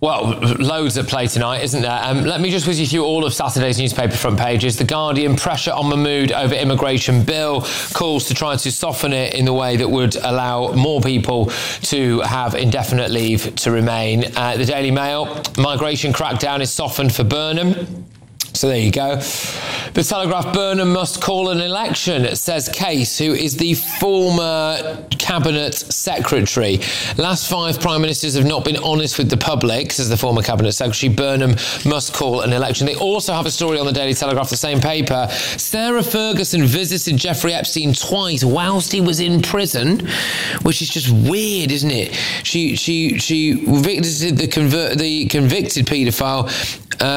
Well, loads at play tonight, isn't there? Let me just whiz you through all of Saturday's newspaper front pages. The Guardian, pressure on Mahmood over immigration bill, calls to try to soften it in the way that would allow more people to have indefinite leave to remain. The Daily Mail, migration crackdown is softened for Burnham. So there you go. The Telegraph, Burnham must call an election, says Case, who is the former Cabinet Secretary. Last 5 Prime Ministers have not been honest with the public, says the former Cabinet Secretary. Burnham must call an election. They also have a story on the Daily Telegraph, the same paper. Sarah Ferguson visited Jeffrey Epstein twice whilst he was in prison, which is just weird, isn't it? She visited the convicted paedophile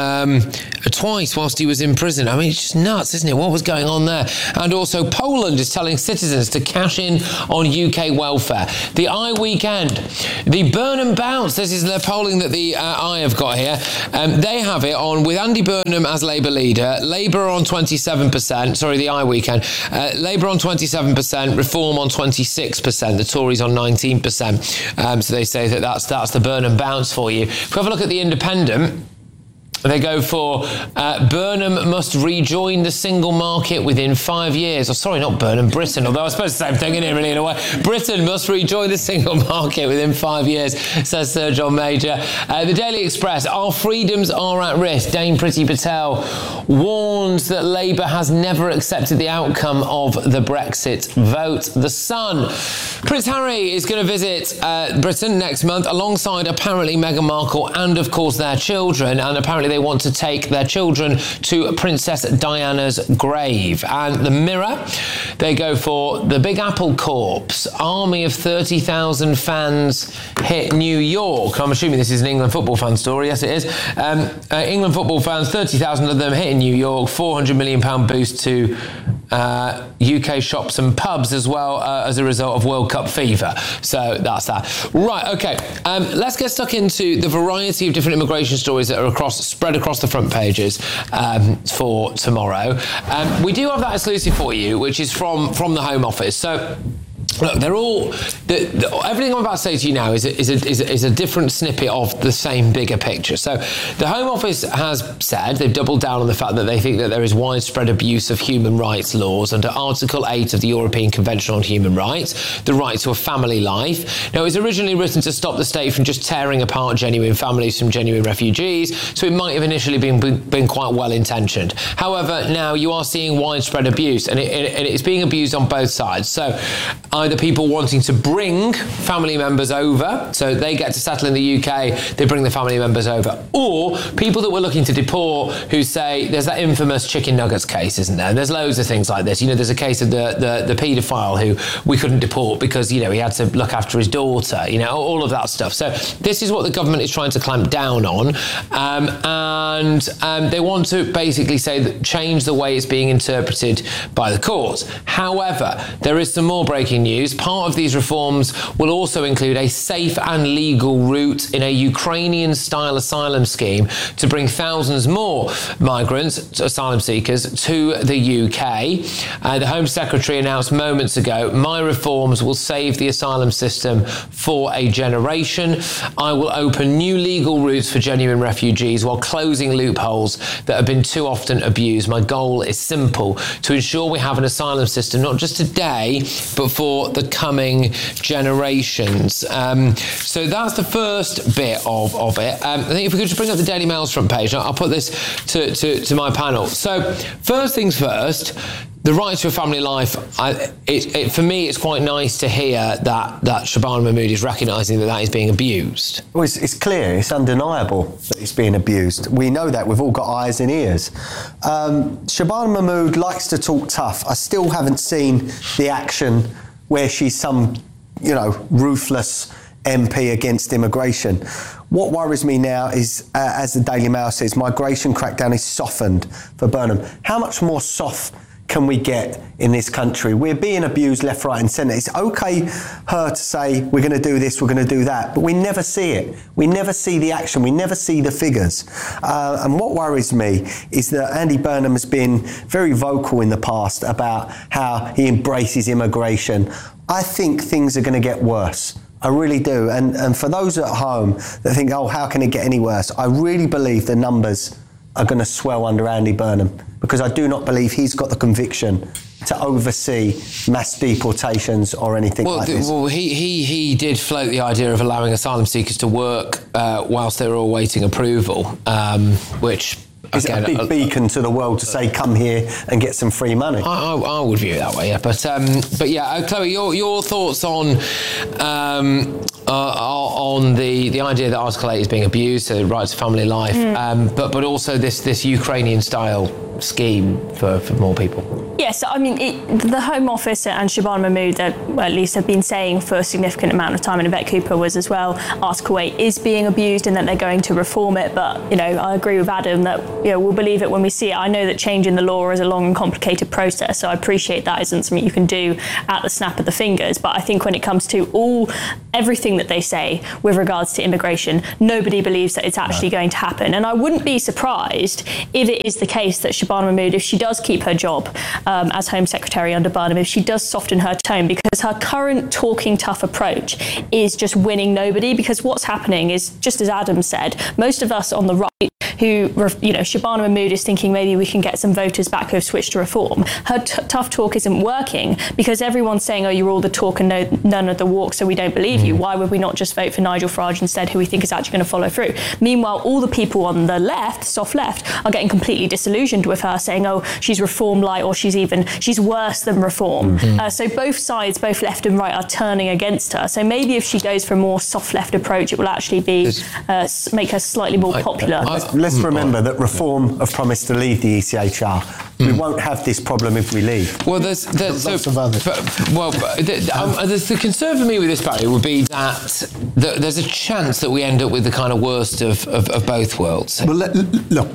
twice whilst he was in prison. I mean, it's just nuts, isn't it? What was going on there? And also, Poland is telling citizens to cash in on UK welfare. The Eye Weekend, the Burnham bounce. This is the polling that the Eye have got here. They have it on with Andy Burnham as Labour leader. Labour on 27%. Sorry, the Eye Weekend. Labour on 27%. Reform on 26%. The Tories on 19%. So they say that that's the Burnham bounce for you. If we have a look at the Independent, they go for Burnham must rejoin the single market within 5 years. Oh, sorry, not Burnham, Britain. Although I suppose the same thing, isn't it, really, in a way? Britain must rejoin the single market within 5 years, says Sir John Major. The Daily Express, our freedoms are at risk. Dame Priti Patel warns that Labour has never accepted the outcome of the Brexit vote. The Sun, Prince Harry is going to visit Britain next month alongside apparently Meghan Markle and, of course, their children. And apparently they want to take their children to Princess Diana's grave. And the Mirror, they go for the Big Apple Corps. Army of 30,000 fans hit New York. I'm assuming this is an England football fan story. Yes, it is. England football fans, 30,000 of them hit in New York. £400 million boost to UK shops and pubs as well as a result of World Cup fever. So that's that. Right, okay. Let's get stuck into the variety of different immigration stories that are spread across the front pages for tomorrow. We do have that exclusive for you, which is from the Home Office. So look, they're all everything I'm about to say to you now is a different snippet of the same bigger picture. So the Home Office has said they've doubled down on the fact that they think that there is widespread abuse of human rights laws under Article 8 of the European Convention on Human Rights, the right to a family life. Now, it was originally written to stop the state from just tearing apart genuine families from genuine refugees, so it might have initially been quite well intentioned. However, now you are seeing widespread abuse, and it's being abused on both sides. So either people wanting to bring family members over, so they get to settle in the UK, they bring the family members over, or people that we're looking to deport who say, there's that infamous chicken nuggets case, isn't there? And there's loads of things like this. You know, there's a case of the paedophile who we couldn't deport because, you know, he had to look after his daughter, you know, all of that stuff. So this is what the government is trying to clamp down on, and they want to basically say that change the way it's being interpreted by the courts. However, there is some more breaking news. Part of these reforms will also include a safe and legal route in a Ukrainian-style asylum scheme to bring thousands more migrants, asylum seekers, to the UK. The Home Secretary announced moments ago, my reforms will save the asylum system for a generation. I will open new legal routes for genuine refugees while closing loopholes that have been too often abused. My goal is simple, to ensure we have an asylum system, not just today, but for the coming generations. So that's the first bit of it. I think if we could just bring up the Daily Mail's front page, I'll put this to my panel. So first things first, the right to a family life, for me, it's quite nice to hear that Shabana Mahmood is recognising that is being abused. Well, it's clear, it's undeniable that it's being abused. We know that, we've all got eyes and ears. Shabana Mahmood likes to talk tough. I still haven't seen the action where she's some, ruthless MP against immigration. What worries me now is, as the Daily Mail says, migration crackdown is softened for Burnham. How much more soft can we get in this country? We're being abused left, right and centre. It's okay her to say, we're going to do this, we're going to do that, but we never see it. We never see the action. We never see the figures. And what worries me is that Andy Burnham has been very vocal in the past about how he embraces immigration. I think things are going to get worse. I really do. And for those at home that think, oh, how can it get any worse? I really believe the numbers are going to swell under Andy Burnham, because I do not believe he's got the conviction to oversee mass deportations or anything like this. Well, he did float the idea of allowing asylum seekers to work whilst they were awaiting approval, which... Is it a big beacon to the world to say, come here and get some free money? I would view it that way, yeah. But yeah, Chloe, your thoughts on the idea that Article 8 is being abused, so the right to family life, but also this Ukrainian-style scheme for more people. Yes, I mean, the Home Office and Shabana Mahmood, at least, have been saying for a significant amount of time, and Yvette Cooper was as well, Article 8 is being abused and that they're going to reform it. But, I agree with Adam that, we'll believe it when we see it. I know that changing the law is a long and complicated process, so I appreciate that isn't something you can do at the snap of the fingers. But I think when it comes to everything that they say with regards to immigration, nobody believes that it's actually going to happen. And I wouldn't be surprised if it is the case that Shabana Mahmood, if she does keep her job as Home Secretary under Burnham, if she does soften her tone, because her current talking tough approach is just winning nobody. Because what's happening is, just as Adam said, most of us on the right who, Shabana Mahmood is thinking maybe we can get some voters back who have switched to reform. Her tough talk isn't working because everyone's saying, oh, you're all the talk and none of the walk, so we don't believe you. Why would we not just vote for Nigel Farage instead, who we think is actually going to follow through? Meanwhile, all the people on the left, soft left, are getting completely disillusioned with her, saying, oh, she's reform light, or she's worse than reform. So both sides, both left and right, are turning against her. So maybe if she goes for a more soft left approach, it will actually be make her slightly more popular. Let's remember that Reform have promised to leave the ECHR. We won't have this problem if we leave. Well, there's lots of others. The concern for me with this, Barry, would be that there's a chance that we end up with the kind of worst of both worlds. Well, look,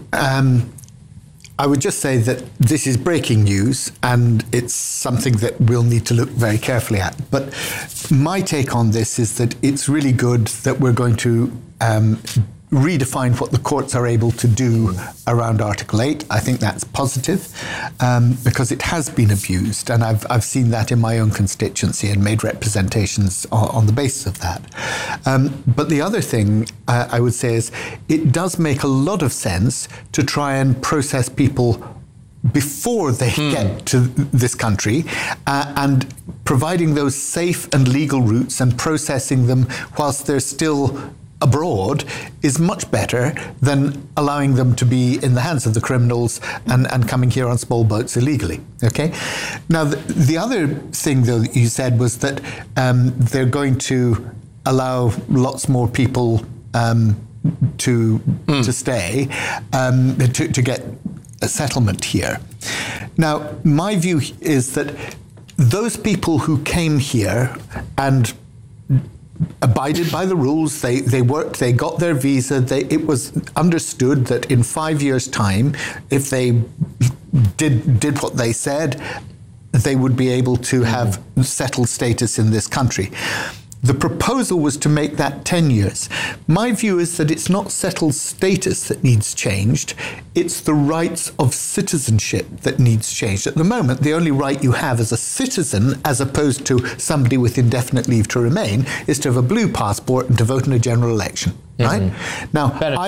I would just say that this is breaking news and it's something that we'll need to look very carefully at. But my take on this is that it's really good that we're going to redefine what the courts are able to do around Article 8. I think that's positive because it has been abused, and I've seen that in my own constituency and made representations on the basis of that. But the other thing I would say is it does make a lot of sense to try and process people before they get to this country and providing those safe and legal routes and processing them whilst they're still abroad is much better than allowing them to be in the hands of the criminals and coming here on small boats illegally. Okay. Now, the other thing, though, that you said was that they're going to allow lots more people to stay, to get a settlement here. Now, my view is that those people who came here and abided by the rules, they worked, they got their visa, it was understood that in 5 years' time, if they did what they said, they would be able to have settled status in this country. The proposal was to make that 10 years. My view is that it's not settled status that needs changed, it's the rights of citizenship that needs changed. At the moment, the only right you have as a citizen, as opposed to somebody with indefinite leave to remain, is to have a blue passport and to vote in a general election. Right? Now,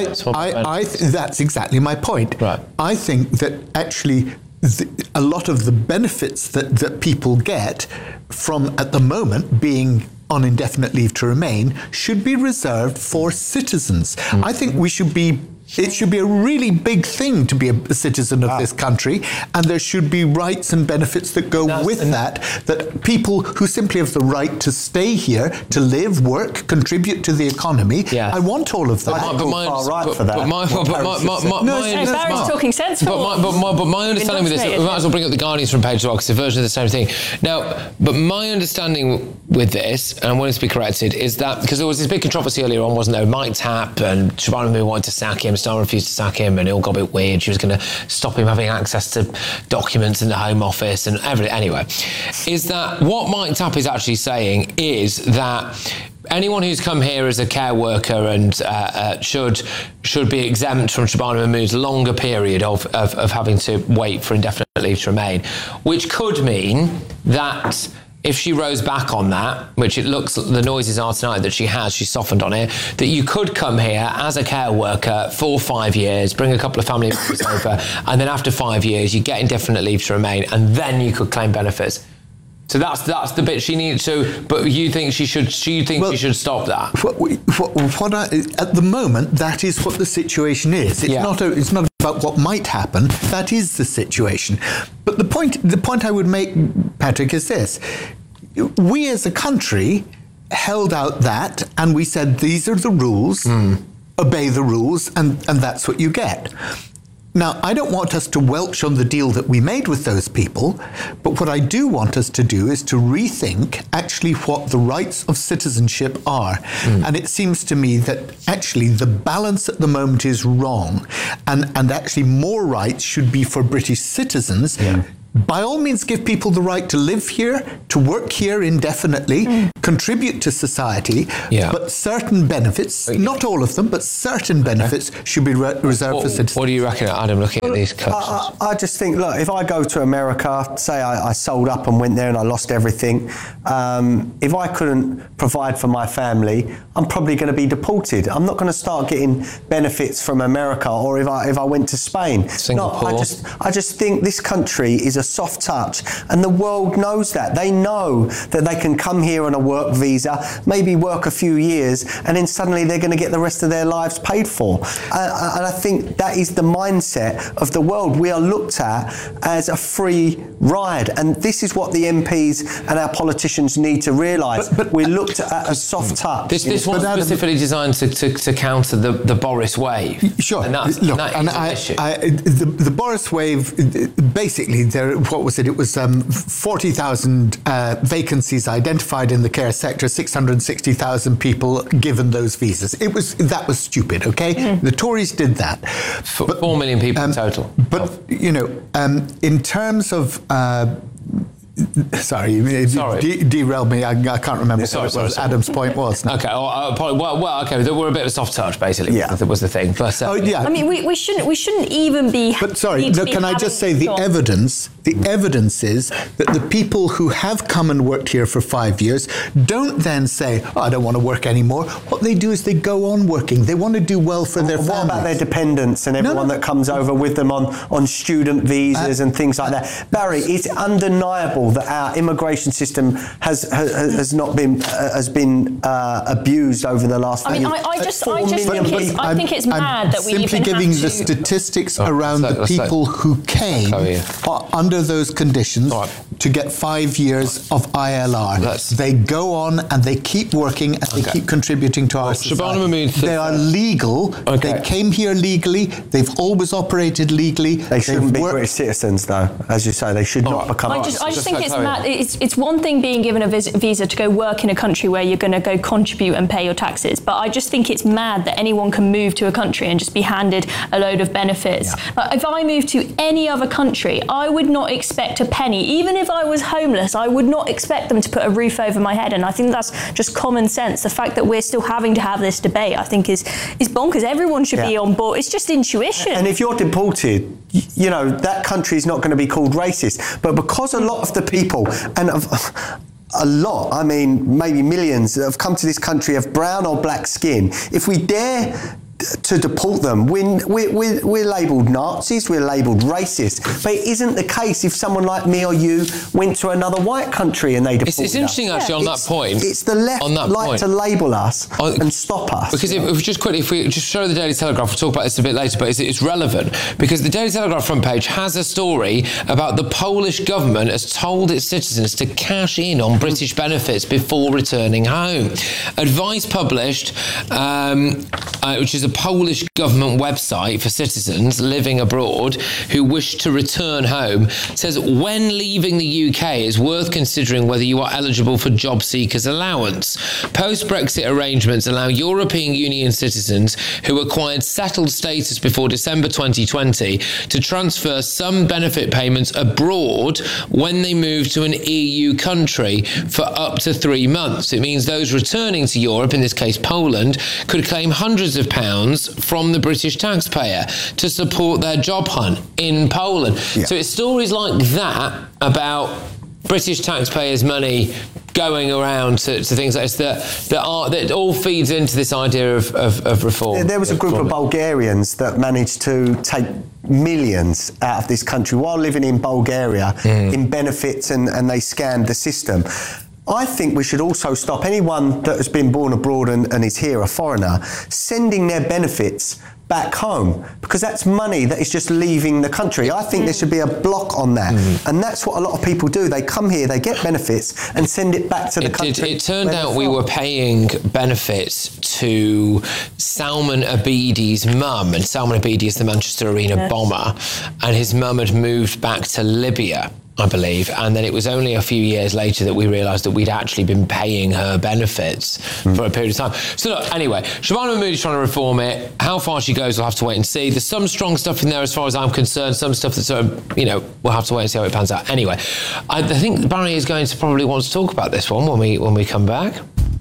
that's exactly my point. Right. I think that actually a lot of the benefits that people get from, at the moment, being on indefinite leave to remain should be reserved for citizens. I think it should be a really big thing to be a citizen of this country, and there should be rights and benefits that go with that people who simply have the right to stay here, to live, work, contribute to the economy. I want all of that. Barry's talking sense. But my understanding with this, we might as well bring up the Guardian's front page as well, because it's a version of the same thing. Now, but my understanding with this, and I want it to be corrected, is that, because there was this big controversy earlier on, wasn't there? Mike Tapp and Shabana Mahmood wanted to sack him, Starmer refused to sack him, and it all got a bit weird. She was going to stop him having access to documents in the Home Office and everything. Anyway, is that what Mike Tapp is actually saying is that anyone who's come here as a care worker and should be exempt from Shabana Mahmood's longer period of having to wait for indefinite leave to remain, which could mean that if she rows back on that, which it looks, the noises are tonight that she's softened on it, that you could come here as a care worker for 5 years, bring a couple of family members over, and then after 5 years, you get indefinite leave to remain, and then you could claim benefits. So that's the bit she needs to. But you think she should? She should stop that? At the moment, that is what the situation is. It's not about what might happen. That is the situation. But the point I would make, Patrick, is this: we as a country held out that, and we said these are the rules. Obey the rules, and that's what you get. Now, I don't want us to welch on the deal that we made with those people, but what I do want us to do is to rethink actually what the rights of citizenship are. And it seems to me that actually the balance at the moment is wrong, and actually more rights should be for British citizens. By all means, give people the right to live here, to work here indefinitely, contribute to society, but certain benefits, not all of them, but certain benefits should be reserved for citizens. What do you reckon, Adam, looking at these cuts? I just think, look, if I go to America, say I sold up and went there and I lost everything, if I couldn't provide for my family, I'm probably going to be deported. I'm not going to start getting benefits from America, or if I went to Spain. Singapore. No, I just think this country is a soft touch, and the world knows that. They know that they can come here on a work visa, maybe work a few years, and then suddenly they're going to get the rest of their lives paid for. And I think that is the mindset of the world. We are looked at as a free ride, and this is what the MPs and our politicians need to realise. But we're looked at as soft touch. This one's specifically designed to counter the Boris wave. Sure. And the Boris wave, basically, what was it? It was 40,000 vacancies identified in the care sector, 660,000 people given those visas. That was stupid, okay? The Tories did that. 4 million people in total. But, in terms of... Sorry, derailed me. I can't remember what Adam's point was. Okay, okay. We're a bit of a soft touch, basically. Yeah, that was the thing. But, I mean, we shouldn't even be. But sorry, can I just say the evidence? The evidence is that the people who have come and worked here for 5 years don't then say, "Oh, I don't want to work anymore." What they do is they go on working. They want to do well for their families. What about their dependents and everyone that comes over with them on student visas and things like that? Barry, it's undeniable that our immigration system has been abused over the last. I mean, I think it's mad that we simply even giving have the to... statistics around the people who came under those conditions to get 5 years of ILR. They go on and they keep working and they keep contributing to our society. They are legal. They came here legally. They've always operated legally. They shouldn't be British citizens, though. As you say, they should not become. I just think it's mad. It's one thing being given a visa to go work in a country where you're going to go contribute and pay your taxes, but I just think it's mad that anyone can move to a country and just be handed a load of benefits. Like, if I moved to any other country, I would not expect a penny. Even if I was homeless, I would not expect them to put a roof over my head. And I think that's just common sense. The fact that we're still having to have this debate, I think, is bonkers. Everyone should be on board. It's just intuition. And if you're deported, that country is not going to be called racist. But because a lot of the people, and a lot, I mean, maybe millions, that have come to this country have brown or black skin, if we dare to deport them, we're labelled Nazis, we're labelled racist. But it isn't the case if someone like me or you went to another white country and they deported us. It's interesting, actually, on that point. It's the left to label us and stop us. Because if we just show the Daily Telegraph, we'll talk about this a bit later, but it's relevant because the Daily Telegraph front page has a story about the Polish government has told its citizens to cash in on British benefits before returning home. Advice published, which is a Polish government website for citizens living abroad who wish to return home, says when leaving the UK it's worth considering whether you are eligible for job seekers allowance. Post-Brexit arrangements allow European Union citizens who acquired settled status before December 2020 to transfer some benefit payments abroad when they move to an EU country for up to 3 months. It means those returning to Europe, in this case Poland, could claim hundreds of pounds from the British taxpayer to support their job hunt in Poland. So it's stories like that about British taxpayers' money going around to things like this that all feeds into this idea of reform. There was a group of Bulgarians that managed to take millions out of this country while living in Bulgaria in benefits, and they scammed the system. I think we should also stop anyone that has been born abroad and is here, a foreigner, sending their benefits back home, because that's money that is just leaving the country. I think there should be a block on that. And that's what a lot of people do. They come here, they get benefits and send it back to the country. It turned out we were paying benefits to Salman Abidi's mum, and Salman Abidi is the Manchester Arena bomber, and his mum had moved back to Libya, I believe, and then it was only a few years later that we realised that we'd actually been paying her benefits for a period of time. So look, anyway, Shabana Mahmood is trying to reform it. How far she goes, we'll have to wait and see. There's some strong stuff in there as far as I'm concerned, some stuff that's, we'll have to wait and see how it pans out. Anyway, I think Barry is going to probably want to talk about this one when we come back.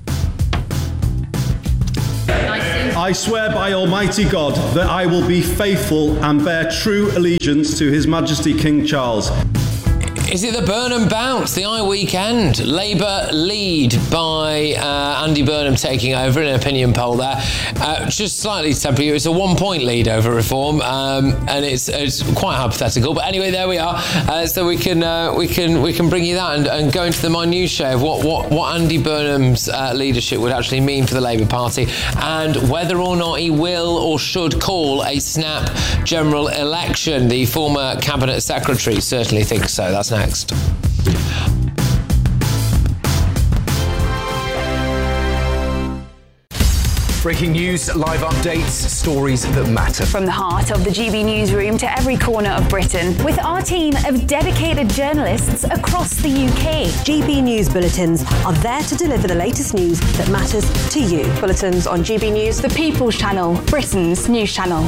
I swear by Almighty God that I will be faithful and bear true allegiance to His Majesty King Charles. Is it the Burnham bounce, the iWeekend? Labour lead by Andy Burnham taking over in an opinion poll there. Just slightly temporary. It's a 1-point lead over Reform, and it's quite hypothetical. But anyway, there we are. So we can bring you that and go into the minutiae of what Andy Burnham's leadership would actually mean for the Labour Party, and whether or not he will or should call a snap general election. The former Cabinet Secretary certainly thinks so. That's next. Breaking news, live updates, stories that matter. From the heart of the GB newsroom to every corner of Britain, with our team of dedicated journalists across the UK. GB News Bulletins are there to deliver the latest news that matters to you. Bulletins on GB News, the People's Channel, Britain's news channel.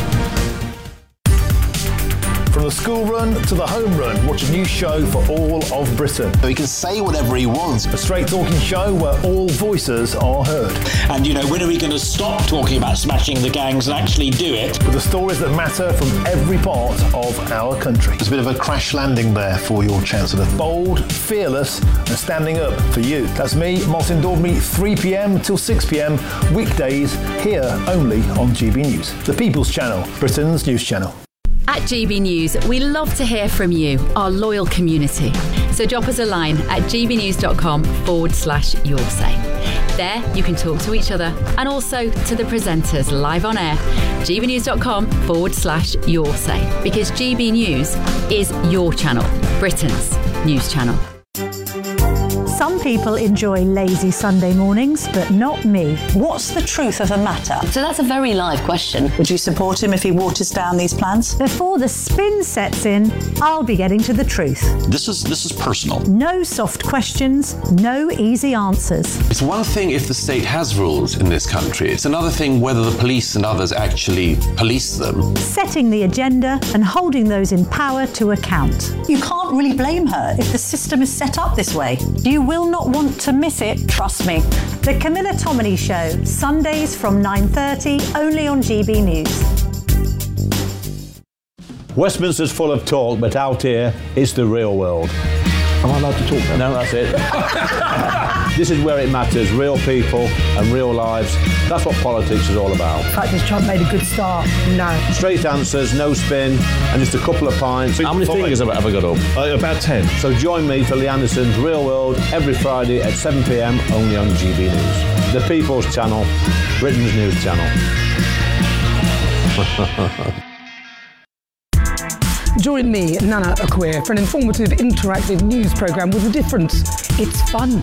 From the school run to the home run, watch a new show for all of Britain. So he can say whatever he wants. A straight talking show where all voices are heard. And, when are we going to stop talking about smashing the gangs and actually do it? With the stories that matter from every part of our country. There's a bit of a crash landing there for your Chancellor. Bold, fearless and standing up for you. That's me, Martin Daubney, 3 p.m. till 6 p.m. weekdays, here only on GB News. The People's Channel, Britain's news channel. At GB News, we love to hear from you, our loyal community. So drop us a line at gbnews.com/your say. There you can talk to each other and also to the presenters live on air. gbnews.com/your say. Because GB News is your channel, Britain's news channel. Some people enjoy lazy Sunday mornings, but not me. What's the truth of the matter? So that's a very live question. Would you support him if he waters down these plans? Before the spin sets in, I'll be getting to the truth. This is personal. No soft questions, no easy answers. It's one thing if the state has rules in this country. It's another thing whether the police and others actually police them. Setting the agenda and holding those in power to account. You can't really blame her if the system is set up this way. You will not want to miss it, trust me. The Camilla Tominey Show, Sundays from 9:30, only on GB News. Westminster's full of talk, but out here, it's the real world. Am I allowed to talk now? No, that's it. This is where it matters, real people and real lives. That's what politics is all about. The fact is Trump made a good start. No. Straight answers, no spin, and just a couple of pints. How many fingers have I got up? About 10. So join me for Lee Anderson's Real World every Friday at 7 p.m. only on GB News. The People's Channel, Britain's news channel. Join me, Nana Akua, for an informative, interactive news programme with a difference. It's fun.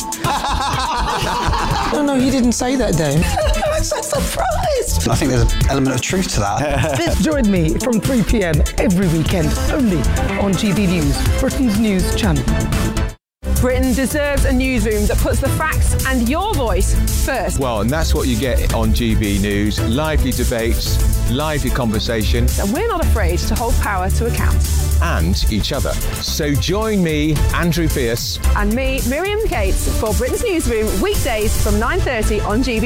No, you didn't say that, Dave. I'm so surprised. I think there's an element of truth to that. Join me from 3 p.m. every weekend, only on GB News, Britain's news channel. Britain deserves a newsroom that puts the facts and your voice first. Well, and that's what you get on GB News. Lively debates, lively conversation. And we're not afraid to hold power to account. And each other. So join me, Andrew Pierce. And me, Miriam Cates, for Britain's Newsroom, weekdays from 9:30 on GB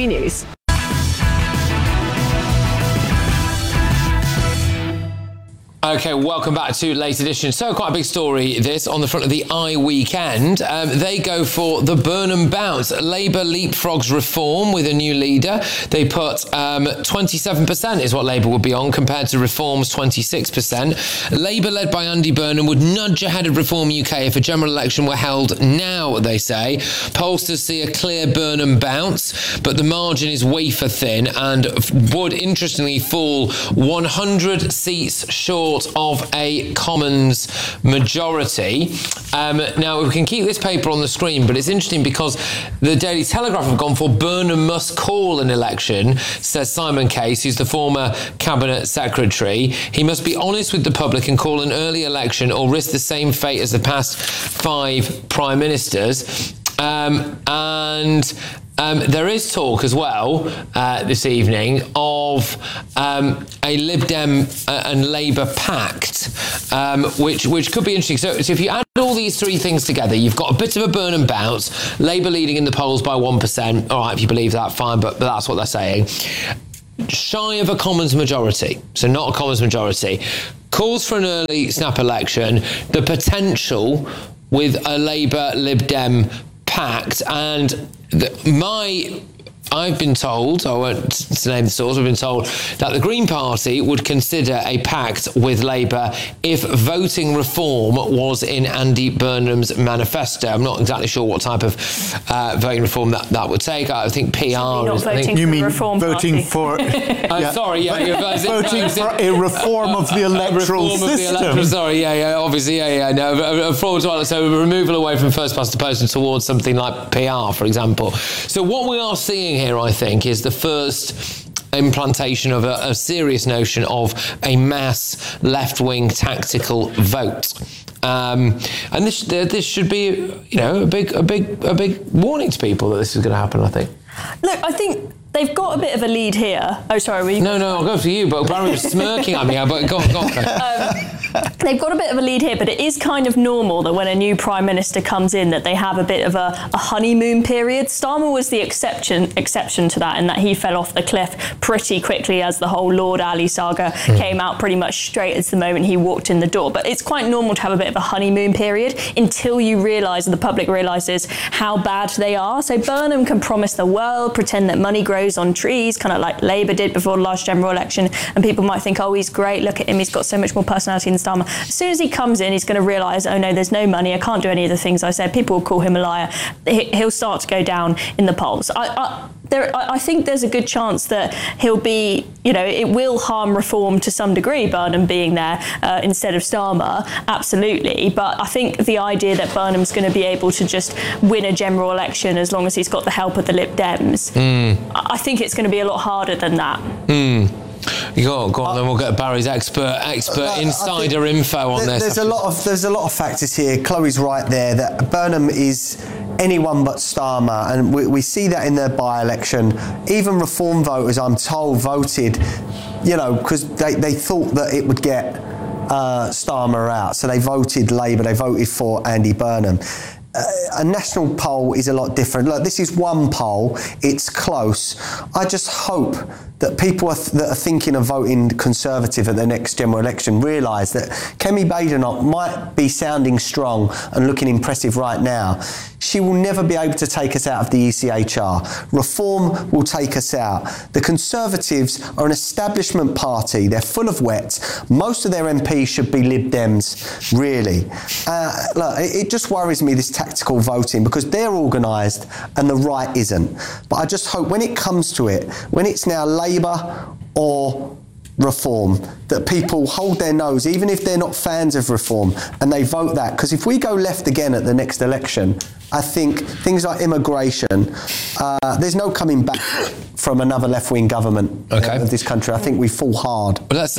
Okay, welcome back to Late Edition. So quite a big story this on the front of the iWeekend. They go for the Burnham bounce. Labour leapfrogs reform with a new leader. They put 27% is what Labour would be on compared to Reform's 26%. Labour led by Andy Burnham would nudge ahead of Reform UK if a general election were held now, they say. Pollsters see a clear Burnham bounce, but the margin is wafer thin and would interestingly fall 100 seats short of a Commons majority. Now, we can keep this paper on the screen, but it's interesting because the Daily Telegraph have gone for Burnham must call an election, says Simon Case, who's the former Cabinet Secretary. He must be honest with the public and call an early election or risk the same fate as the past 5 Prime Ministers. There is talk as well this evening of a Lib Dem and Labour pact, which could be interesting. So if you add all these 3 things together, you've got a bit of a Burnham bounce, Labour leading in the polls by 1%. All right, if you believe that, fine, but that's what they're saying. Shy of a Commons majority, so not a Commons majority. Calls for an early snap election, the potential with a Labour Lib Dem pact, and I've been told, I won't name the source, I've been told that the Green Party would consider a pact with Labour if voting reform was in Andy Burnham's manifesto. I'm not exactly sure what type of voting reform that would take. I think PR is... You mean voting for... Sorry, yeah. Voting for a reform of the electoral system. Sorry, obviously, no, a fraud, so a removal away from first past the post and towards something like PR, for example. So what we are seeing here, I think, is the first implantation of a serious notion of a mass left-wing tactical vote. And this should be, a big warning to people that this is going to happen, I think. Look, I think they've got a bit of a lead here. Oh, sorry. Were you... No, I'll go for you, but Barry was smirking at me. But go on. They've got a bit of a lead here, but it is kind of normal that when a new Prime Minister comes in that they have a bit of a honeymoon period. Starmer was the exception to that, in that he fell off the cliff pretty quickly as the whole Lord Ali saga came out pretty much straight as the moment he walked in the door. But it's quite normal to have a bit of a honeymoon period until you realise, and the public realises, how bad they are. So Burnham can promise the world, pretend that money grows on trees, kind of like Labour did before the last general election, and people might think, oh, he's great, look at him, he's got so much more personality than Starmer. As soon as he comes in, he's going to realise, oh no, there's no money, I can't do any of the things I said, people will call him a liar, he'll start to go down in the polls. I think there's a good chance that he'll be, it will harm reform to some degree, Burnham being there instead of Starmer, absolutely. But I think the idea that Burnham's going to be able to just win a general election as long as he's got the help of the Lib Dems, I think it's going to be a lot harder than that. Go on, then we'll get Barry's expert insider info on this. There's a lot of factors here. Chloe's right there that Burnham is anyone but Starmer, and we see that in their by-election. Even Reform voters, I'm told, voted, because they thought that it would get Starmer out, so they voted Labour, they voted for Andy Burnham. A national poll is a lot different. Look, this is one poll, it's close. I just hope that people that are thinking of voting Conservative at the next general election realise that Kemi Badenoch might be sounding strong and looking impressive right now. She will never be able to take us out of the ECHR. Reform will take us out. The Conservatives are an establishment party. They're full of wet. Most of their MPs should be Lib Dems, really. Look, it just worries me, this tactical voting, because they're organised and the right isn't. But I just hope when it comes to it, when it's now Labour or Reform, that people hold their nose, even if they're not fans of Reform, and they vote that. Because if we go left again at the next election, I think things like immigration, there's no coming back from another left-wing government of this country. I think we fall hard. Let's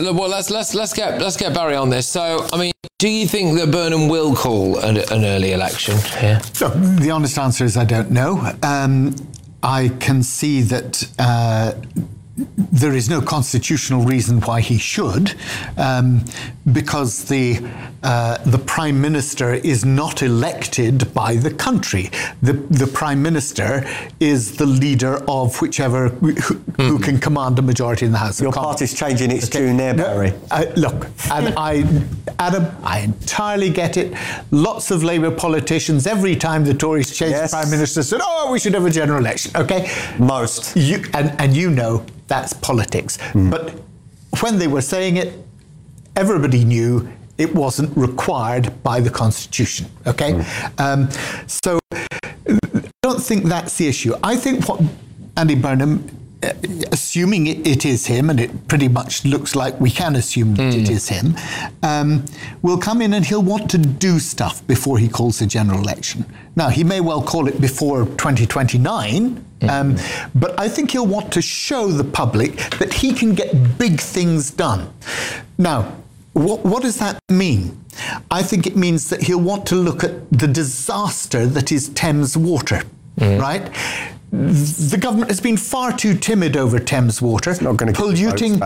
get Barry on this. So, I mean, do you think that Burnham will call an early election here? So, the honest answer is I don't know. I can see that there is no constitutional reason why he should, because the Prime Minister is not elected by the country. The Prime Minister is the leader of whichever who can command a majority in the House Your of Commons. party's changing its tune there, Barry. Look, and Adam, I entirely get it. Lots of Labour politicians, every time the Tories changed the Prime Minister, said, "Oh, we should have a general election." Okay, most and you know that's politics. But when they were saying it, everybody knew it wasn't required by the Constitution. Okay, so I don't think that's the issue. I think what Andy Burnham, assuming it is him, and it pretty much looks like we can assume that it is him, will come in and he'll want to do stuff before he calls a general election. Now, he may well call it before 2029, but I think he'll want to show the public that he can get big things done. Now, what does that mean? I think it means that he'll want to look at the disaster that is Thames Water, right? The government has been far too timid over Thames Water. It's not going to polluting.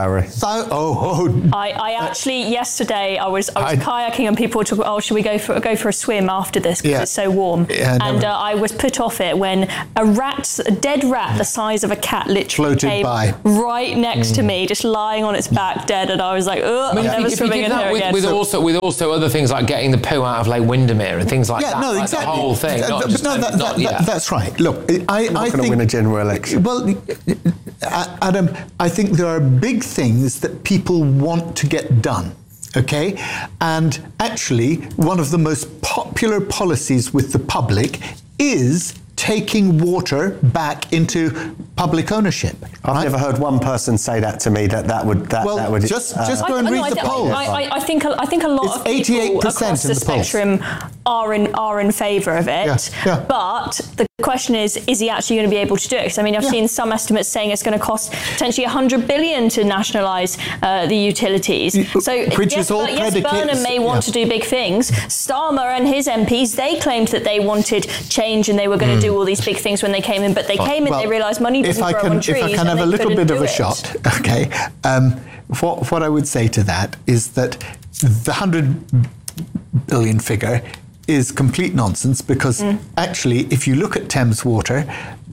I actually yesterday I was kayaking and people were talking. Oh, should we go for a swim after this because it's so warm? And I was put off it when a dead rat the size of a cat, literally came right next to me, just lying on its back, dead. And I was like, I'm never swimming in here again. With also other things like getting the poo out of Lake Windermere and things like that. No, like exactly. The whole thing. That's right. Look, I think, going to win a general election. Well, Adam, I think there are big things that people want to get done. Okay? And actually, one of the most popular policies with the public is taking water back into public ownership. I've never heard one person say that to me. That would. Just go and read the polls. I think a lot of people across the spectrum are in favour of it. But the question is he actually going to be able to do it? Because I mean, I've seen some estimates saying it's going to cost potentially 100 billion to nationalise the utilities. So yes, Burnham may want to do big things. Starmer and his MPs, they claimed that they wanted change and they were going to do all these big things when they came in, but they came in, they realised money doesn't grow on trees. If I can have a little bit of a shot, okay. What I would say to that is that the 100 billion figure is complete nonsense because actually, if you look at Thames Water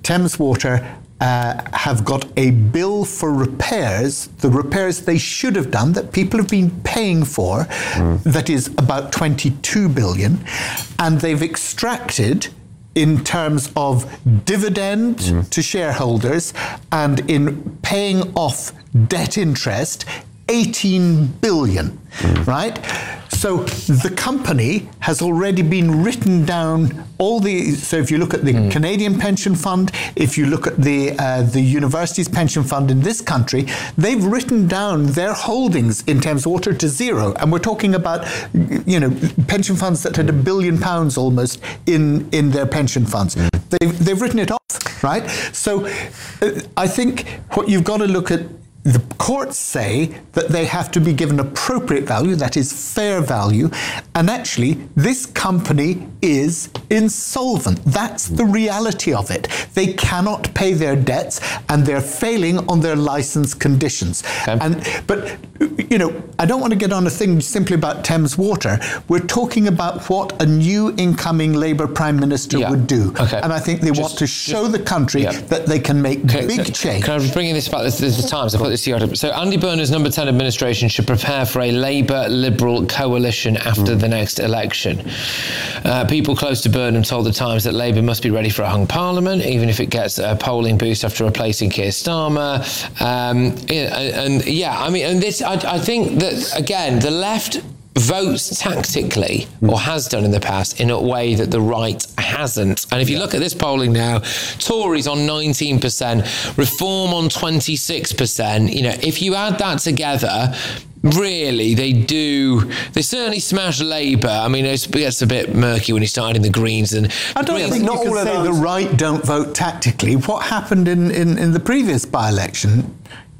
have got a bill for repairs, the repairs they should have done that people have been paying for, that is about 22 billion, and they've extracted in terms of dividend to shareholders and in paying off debt interest, 18 billion, right? So the company has already been written down so if you look at the Canadian pension fund, if you look at the university's pension fund in this country, they've written down their holdings in Thames Water to zero. And we're talking about, pension funds that had £1 billion almost in their pension funds. They've written it off, right? So I think what you've got to look at, the courts say that they have to be given appropriate value, that is fair value, and actually this company is insolvent. That's the reality of it. They cannot pay their debts and they're failing on their license conditions. But I don't want to get on a thing simply about Thames Water. We're talking about what a new incoming Labour Prime Minister would do. And I think they want to show the country that they can make big change. Can I just bring in this about the Times? I put this to you. So Andy Burnham's number 10 administration should prepare for a Labour-Liberal coalition after the next election. People close to Burnham told the Times that Labour must be ready for a hung parliament, even if it gets a polling boost after replacing Keir Starmer. I think that, again, the left votes tactically, or has done in the past, in a way that the right hasn't. And if you look at this polling now, Tories on 19%, Reform on 26%, if you add that together, really, they certainly smash Labour. I mean, it gets a bit murky when you start in the Greens. And I don't think you can say the right don't vote tactically. What happened in the previous by-election?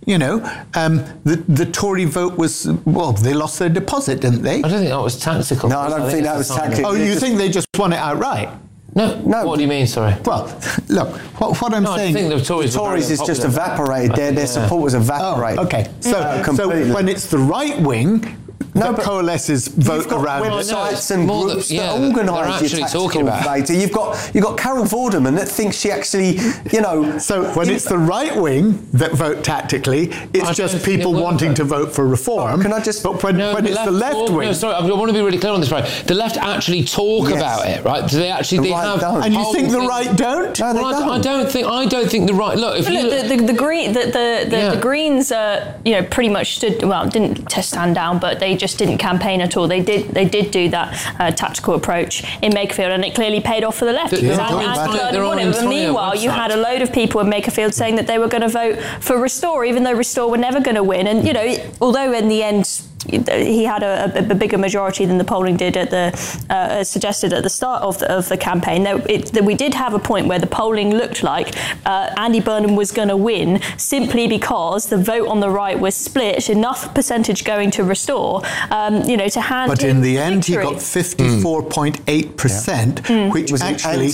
The Tory vote was, they lost their deposit, didn't they? I don't think that was tactical. No, I don't think that was tactical. Oh, you think they just won it outright? No. What do you mean, sorry? Well, look, what I'm saying... I think the Tories is just evaporated. Their support was evaporated. Oh, okay. So when it's the right wing... that coalesces vote around websites and groups that organise your tactical debate. You've got Carol Vorderman that thinks she actually, So when it's the right wing that vote tactically, it's just people wanting to vote for reform. Can I just? But when it's the left wing, sorry, I want to be really clear on this. Right, the left actually talk about it. Right, do they actually? And you think the right don't? No, they don't. I don't think the right. Look, if the Greens, pretty much didn't stand down, but they just didn't campaign at all. They did do that tactical approach in Makerfield, and it clearly paid off for the left. Meanwhile, you had a load of people in Makerfield saying that they were going to vote for Restore, even though Restore were never going to win. And although in the end he had a bigger majority than the polling did at the suggested at the start of the campaign, we did have a point where the polling looked like Andy Burnham was going to win simply because the vote on the right was split, enough percentage going to Restore, to hand. But in the end, he got 54.8%, which was actually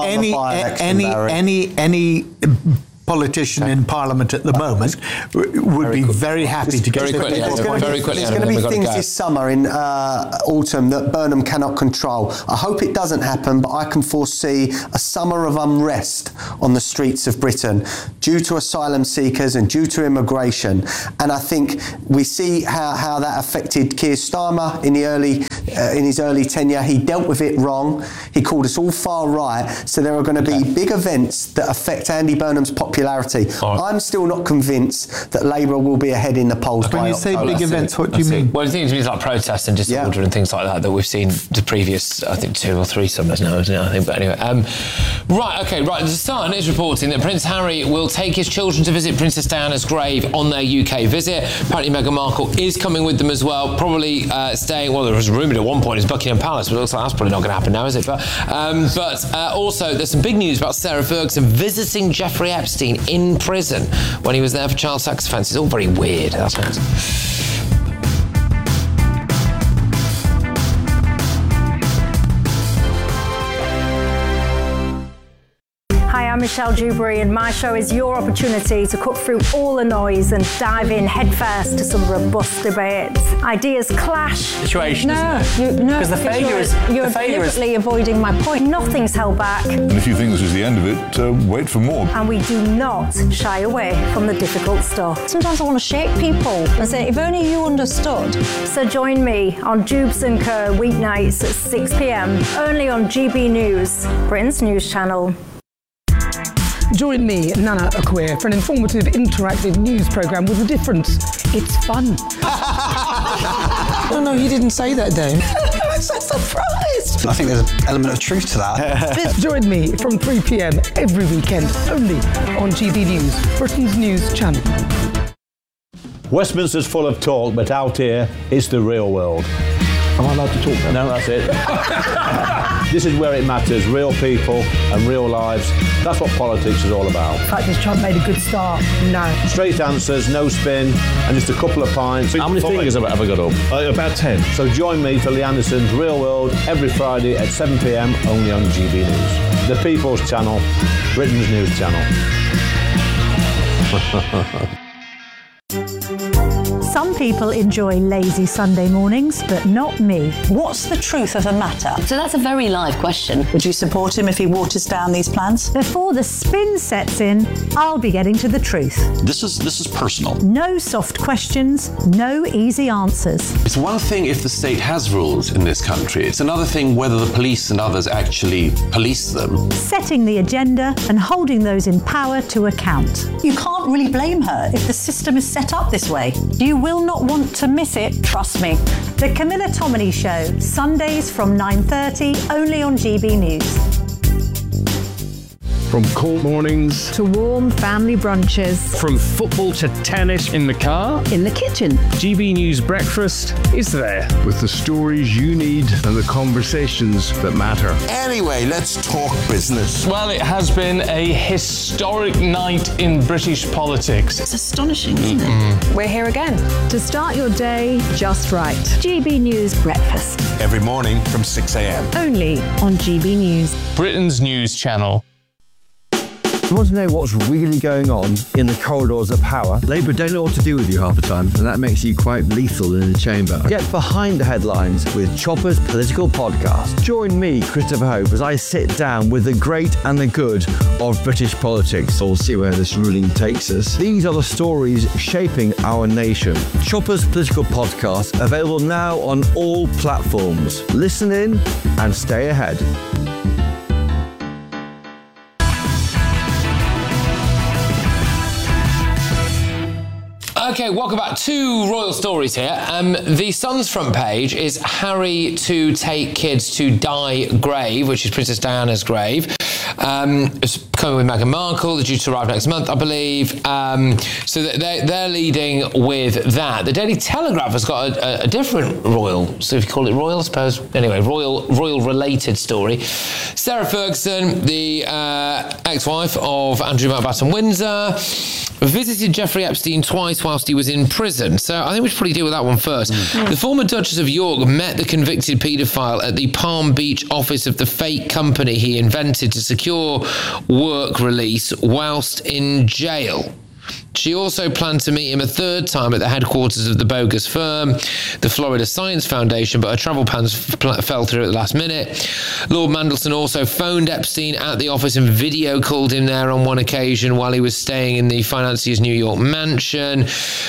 any politician in Parliament at the moment would be very happy to get There's going to be things this summer in autumn that Burnham cannot control. I hope it doesn't happen, but I can foresee a summer of unrest on the streets of Britain due to asylum seekers and due to immigration. And I think we see how that affected Keir Starmer in his early tenure. He dealt with it wrong. He called us all far right. So there are going to be big events that affect Andy Burnham's popularity. I'm still not convinced that Labour will be ahead in the polls. When you say big events, what do you mean? Well, I think it means like protests and disorder and things like that we've seen the previous, I think, 2 or 3 summers now, isn't it? I think, but anyway. The Sun is reporting that Prince Harry will take his children to visit Princess Diana's grave on their UK visit. Apparently Meghan Markle is coming with them as well, probably staying, well, there was rumoured at one point it's Buckingham Palace, but it looks like that's probably not going to happen now, is it? But also there's some big news about Sarah Ferguson visiting Jeffrey Epstein in prison when he was there for child sex offences. All very weird. That's what Hi, I'm Michelle Dewberry, and my show is your opportunity to cut through all the noise and dive in headfirst to some robust debates. Ideas clash. Situation. Because the failure is you're deliberately avoiding my point. Nothing's held back. And if you think this is the end of it, wait for more. And we do not shy away from the difficult stuff. Sometimes I want to shake people and say, if only you understood. So join me on Jubes & Co. weeknights at 6 p.m. only on GB News, Britain's news channel. Join me, Nana Akweer, for an informative, interactive news programme with a difference. It's fun. No, you didn't say that, Dave. I'm so surprised. I think there's an element of truth to that. Join me from 3 p.m. every weekend, only on GB News, Britain's news channel. Westminster's full of talk, but out here, it's the real world. Am I allowed to talk now? No, that's it. This is where it matters, real people and real lives. That's what politics is all about. In fact, this Trump made a good start. No. Straight answers, no spin, and just a couple of pints. How many fingers have I ever got up? About 10. So join me for Lee Anderson's Real World every Friday at 7 p.m. only on GB News. The People's Channel, Britain's news channel. Some people enjoy lazy Sunday mornings, but not me. What's the truth of the matter? So that's a very live question. Would you support him if he waters down these plans? Before the spin sets in, I'll be getting to the truth. This is personal. No soft questions, no easy answers. It's one thing if the state has rules in this country. It's another thing whether the police and others actually police them. Setting the agenda and holding those in power to account. You can't really blame her if the system is set up this way. You will not want to miss it, trust me. The Camilla Tominey Show, Sundays from 9:30, only on GB News. From cold mornings to warm family brunches. From football to tennis in the car. In the kitchen. GB News Breakfast is there. With the stories you need and the conversations that matter. Anyway, let's talk business. Well, it has been a historic night in British politics. It's astonishing, isn't it? We're here again. To start your day just right. GB News Breakfast. Every morning from 6 a.m. Only on GB News. Britain's news channel. You want to know what's really going on in the corridors of power? Labour don't know what to do with you half the time, and that makes you quite lethal in the chamber. Get behind the headlines with Chopper's Political Podcast. Join me, Christopher Hope, as I sit down with the great and the good of British politics. We'll see where this ruling takes us. These are the stories shaping our nation. Chopper's Political Podcast, available now on all platforms. Listen in and stay ahead. Okay, welcome back. Two royal stories here. The Sun's front page is Harry to take kids to Di grave, which is Princess Diana's grave. It's coming with Meghan Markle. They're due to arrive next month, I believe. So they're leading with that. The Daily Telegraph has got a different royal, so if you call it royal, I suppose. Anyway, royal-related story. Sarah Ferguson, the ex-wife of Andrew Mountbatten Windsor, visited Jeffrey Epstein twice whilst he was in prison. So I think we should probably deal with that one first. The former Duchess of York met the convicted paedophile at the Palm Beach office of the fake company he invented to secure work release whilst in jail. She also planned to meet him a third time at the headquarters of the bogus firm, the Florida Science Foundation, but her travel plans fell through at the last minute. Lord Mandelson also phoned Epstein at the office and video called him there on one occasion while he was staying in the financier's New York mansion.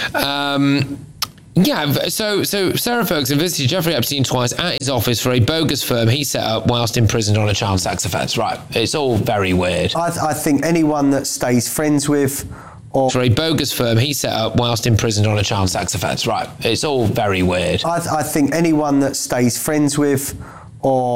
So Sarah Ferguson visited Jeffrey Epstein twice at his office for a bogus firm he set up whilst imprisoned on a child sex offence. Right, it's all very weird. I think anyone that stays friends with or... For a bogus firm he set up whilst imprisoned on a child sex offence. Right, it's all very weird. I think anyone that stays friends with or